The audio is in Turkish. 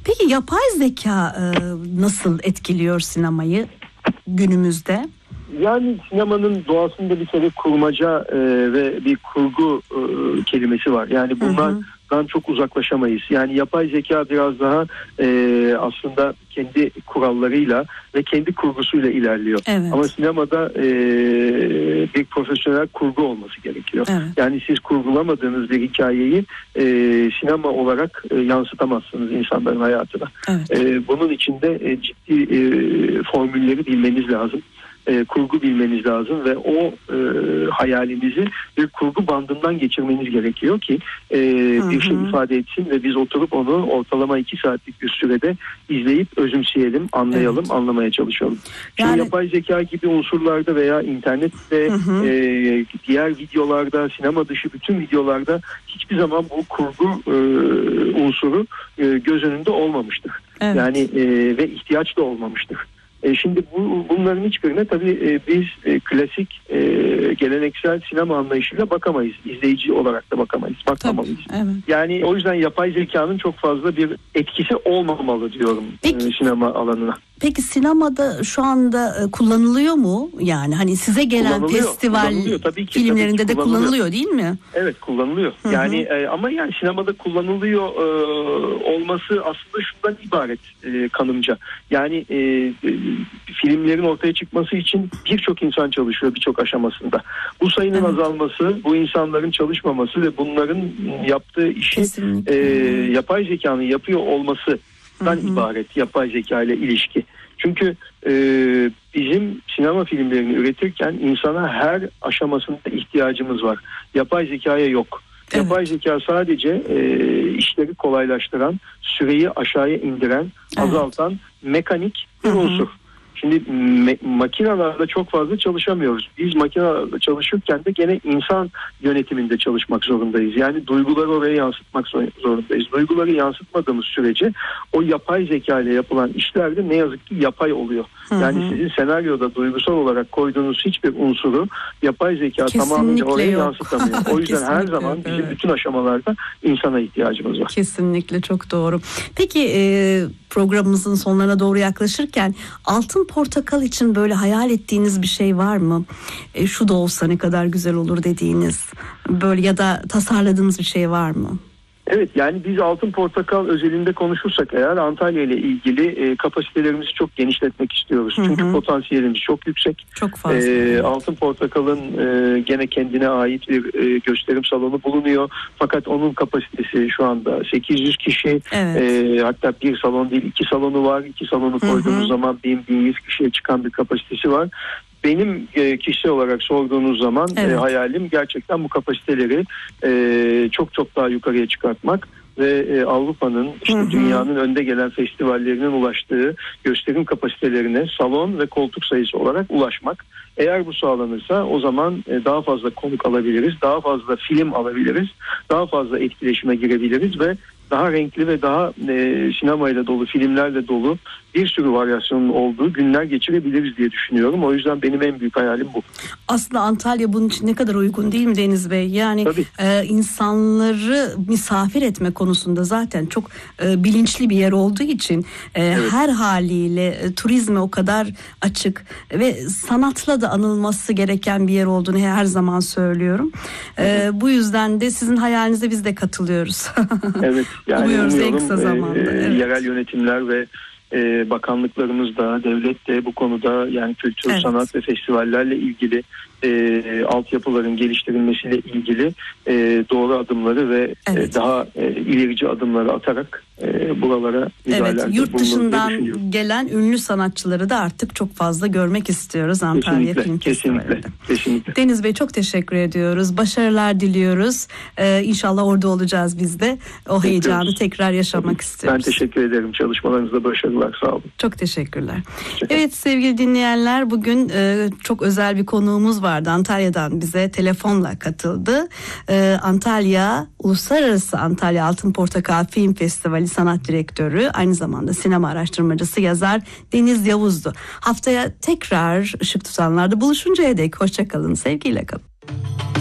Peki yapay zeka nasıl etkiliyor sinemayı günümüzde? Yani sinemanın doğasında bir kere kurmaca ve bir kurgu kelimesi var. Yani bunlardan çok uzaklaşamayız. Yani yapay zeka biraz daha aslında kendi kurallarıyla ve kendi kurgusuyla ilerliyor. Evet. Ama sinemada bir profesyonel kurgu olması gerekiyor. Evet. Yani siz kurgulamadığınız bir hikayeyi sinema olarak yansıtamazsınız insanların hayatına. Evet. Bunun için de ciddi formülleri bilmeniz lazım. Kurgu bilmeniz lazım ve o hayalinizi bir kurgu bandından geçirmeniz gerekiyor ki bir şey ifade etsin ve biz oturup onu ortalama 2 saatlik bir sürede izleyip özümseyelim, anlayalım, anlamaya çalışalım. Yani, şimdi yapay zeka gibi unsurlarda veya internette diğer videolarda, sinema dışı bütün videolarda hiçbir zaman bu kurgu unsuru göz önünde olmamıştır. Evet. Yani ve ihtiyaç da olmamıştır. Şimdi bunların hiçbirine tabii biz klasik geleneksel sinema anlayışıyla bakamayız. İzleyici olarak da bakamayız. Bakmamalıyız. Evet. Yani o yüzden yapay zekanın çok fazla bir etkisi olmamalı diyorum sinema alanına. Peki sinemada şu anda kullanılıyor mu? Yani hani size gelen festival filmlerinde de kullanılıyor değil mi? Evet, kullanılıyor. Yani ama yani sinemada kullanılıyor olması aslında şundan ibaret kanımca. Yani filmlerin ortaya çıkması için birçok insan çalışıyor birçok aşamasında. Bu sayının azalması, bu insanların çalışmaması ve bunların yaptığı işi yapay zekanın yapıyor olmasından ibaret yapay zeka ile ilişki. Çünkü bizim sinema filmlerini üretirken insana her aşamasında ihtiyacımız var. Yapay zekaya yok. Evet. Yapay zeka sadece işleri kolaylaştıran, süreyi aşağıya indiren, azaltan mekanik bir unsur. Şimdi makinalarla çok fazla çalışamıyoruz. Biz makinalarla çalışırken de gene insan yönetiminde çalışmak zorundayız. Yani duyguları oraya yansıtmak zorundayız. Duyguları yansıtmadığımız sürece o yapay zeka ile yapılan işlerde ne yazık ki yapay oluyor. Yani sizin senaryoda duygusal olarak koyduğunuz hiçbir unsuru yapay zeka tamamıyla oraya yansıtamıyor. O yüzden her zaman bizim bütün aşamalarda insana ihtiyacımız var. Kesinlikle, çok doğru. Peki programımızın sonlarına doğru yaklaşırken Altın Portakal için böyle hayal ettiğiniz bir şey var mı? Şu da olsa ne kadar güzel olur dediğiniz böyle ya da tasarladığınız bir şey var mı? Evet, yani biz Altın Portakal özelinde konuşursak eğer Antalya ile ilgili kapasitelerimizi çok genişletmek istiyoruz. Çünkü potansiyelimiz çok yüksek. Çok fazla. Altın Portakal'ın gene kendine ait bir gösterim salonu bulunuyor. Fakat onun kapasitesi şu anda 800 kişi. Evet. Hatta bir salon değil 2 salonu var. 2 salonu koyduğumuz zaman 1000-1100 kişiye çıkan bir kapasitesi var. Benim kişisel olarak sorduğunuz zaman hayalim gerçekten bu kapasiteleri çok daha yukarıya çıkartmak ve Avrupa'nın dünyanın önde gelen festivallerinin ulaştığı gösterim kapasitelerine salon ve koltuk sayısı olarak ulaşmak. Eğer bu sağlanırsa o zaman daha fazla konuk alabiliriz, daha fazla film alabiliriz, daha fazla etkileşime girebiliriz ve daha renkli ve daha sinemayla dolu, filmlerle dolu bir sürü varyasyonun olduğu günler geçirebiliriz diye düşünüyorum. O yüzden benim en büyük hayalim bu. Aslında Antalya bunun için ne kadar uygun değil mi Deniz Bey? Yani insanları misafir etme konusunda zaten çok bilinçli bir yer olduğu için her haliyle turizme o kadar açık ve sanatla da anılması gereken bir yer olduğunu her zaman söylüyorum. Bu yüzden de sizin hayalinize biz de katılıyoruz. Evet. Yani umuyoruz en kısa zamanda. Yerel yönetimler ve bakanlıklarımız da, devlet de bu konuda yani kültür, sanat ve festivallerle ilgili altyapıların geliştirilmesiyle ilgili doğru adımları ve daha ilerici adımları atarak buralara müdahalelerde yurt dışından gelen ünlü sanatçıları da artık çok fazla görmek istiyoruz Antalya Film Festivali'nde. Kesinlikle. Deniz Bey, çok teşekkür ediyoruz. Başarılar diliyoruz. İnşallah orada olacağız biz de. O heyecanı tekrar yaşamak istiyoruz. Ben teşekkür ederim. Çalışmalarınızda başarılar. Sağ olun. Çok teşekkürler. Evet sevgili dinleyenler, bugün çok özel bir konuğumuz vardı. Antalya'dan bize telefonla katıldı. Antalya Uluslararası Antalya Altın Portakal Film Festivali Sanat Direktörü, aynı zamanda sinema araştırmacısı, yazar Deniz Yavuz'du. Haftaya tekrar Işık Tutanlar'da buluşuncaya dek hoşça kalın, sevgiyle kalın.